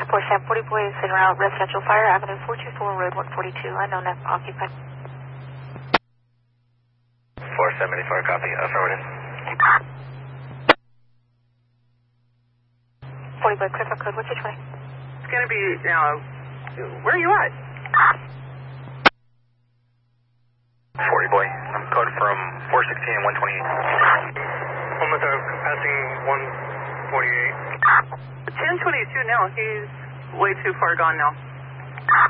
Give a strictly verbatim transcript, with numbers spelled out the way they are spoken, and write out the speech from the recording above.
four Sam forty boy is en route residential fire avenue four two four road one forty-two unknown occupied. four seventy-four copy affirmative. forty boy clear for code one two twenty. It's going to be now. Where are you at? forty boy, I'm code from four sixteen and one twenty-eight. One with uh, passing one forty-eight. ten twenty-two now. He's way too far gone now.